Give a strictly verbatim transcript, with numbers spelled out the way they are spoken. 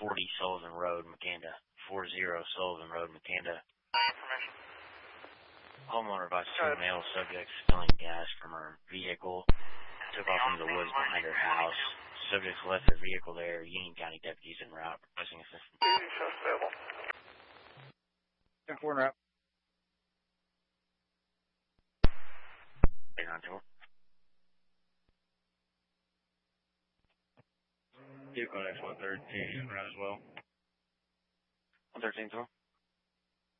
forty Sullivan Road, Macanda. Four zero Sullivan Road, Macanda. Information. Homeowner advised two male subjects spilling gas from her vehicle. Took off into the woods behind her house. Subjects left their vehicle there. Union County deputies en route requesting assistance. Show stable. ten four en route. eight nine two. Vehicle X one thirteen en route as well. one thirteen two.